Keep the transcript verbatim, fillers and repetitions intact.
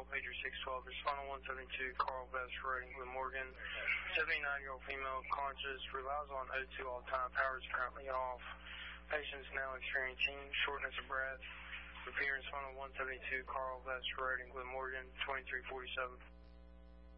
call, pager six twelve, respondent one seventy-two, Carl Vest, Reading with Morgan. seventy-nine-year-old female, conscious, relies on O two all the time, power is currently off. Patient's now experiencing shortness of breath. Repeat respondent one seventy-two, Carl Vest, Reading with Morgan, twenty-three forty-seven.